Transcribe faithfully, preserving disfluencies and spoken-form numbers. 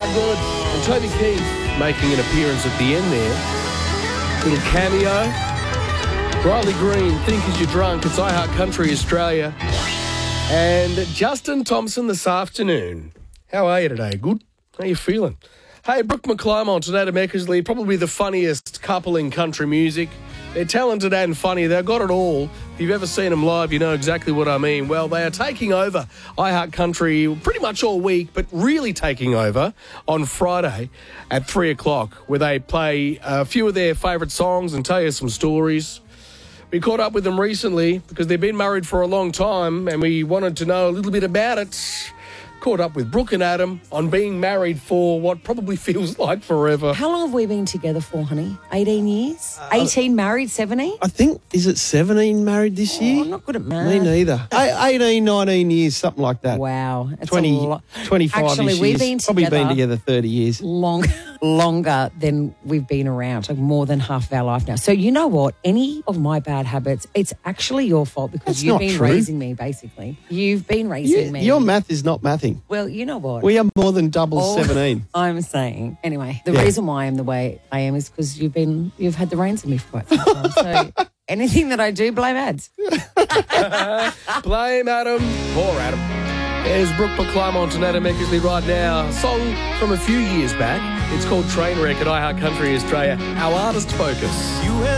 good. And Toby Keith making an appearance at the end there. Little cameo. Riley Green, Think As You're Drunk. It's iHeart Country Australia. And Justin Thompson this afternoon. How are you today? Good? How you feeling? Hey, Brooke McClymont and Adam Eckersley, probably the funniest couple in country music. They're talented and funny. They've got it all. If you've ever seen them live, you know exactly what I mean. Well, they are taking over iHeart Country pretty much all week, but really taking over on Friday at three o'clock, where they play a few of their favourite songs and tell you some stories. We caught up with them recently because they've been married for a long time and we wanted to know a little bit about it. Caught up with Brooke and Adam on being married for what probably feels like forever. How long have we been together for, honey? eighteen years? eighteen married, seventeen? I think, is it seventeen married this Oh, year? I'm not good at math. Me neither. A- eighteen, nineteen years, something like that. Wow. That's twenty, a lot. twenty-five Actually, years. we've been Probably together been together thirty years. long, longer than we've been around, like more than half of our life now. So you know what? Any of my bad habits, it's actually your fault because That's you've not been true. raising me, basically. You've been raising You, me. your math is not mathing. Well, you know what? We are more than double All seventeen. I'm saying. Anyway, the Yeah. reason why I am the way I am is because you've been, you've had the reins of me for quite some time. So anything that I do, blame ads. Blame Adam. Poor Adam. There's Brooke McClymont and Adam Eckersley right now. A song from a few years back. It's called Trainwreck at iHeart Country Australia. Our artist focus. You had